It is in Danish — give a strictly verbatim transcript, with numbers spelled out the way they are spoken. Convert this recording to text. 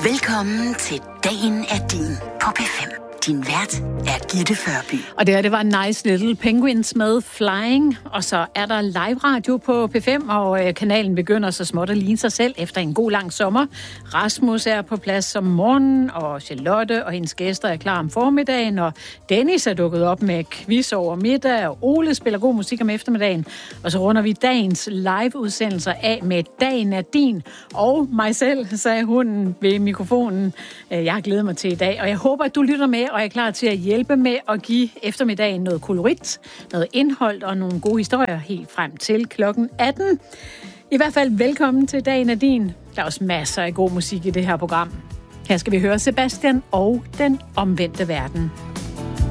Velkommen til Dagen er din på P fem. Din vært er Gitte Førby. Og det her, det var Nice Little Penguins med Flying. Og så er der live radio på P fem, og øh, kanalen begynder så småt at ligne sig selv efter en god lang sommer. Rasmus er på plads om morgenen, og Charlotte og hendes gæster er klar om formiddagen, og Dennis er dukket op med quiz over middag, og Ole spiller god musik om eftermiddagen. Og så runder vi dagens live-udsendelser af med Dagen er din, og mig selv, sagde hunden ved mikrofonen. Jeg har glædet mig til i dag, og jeg håber, at du lytter med, og er klar til at hjælpe med at give eftermiddagen noget kolorit, noget indhold og nogle gode historier helt frem til klokken atten. I hvert fald velkommen til Dagen er din. Der er også masser af god musik i det her program. Her skal vi høre Sebastian og Den omvendte verden.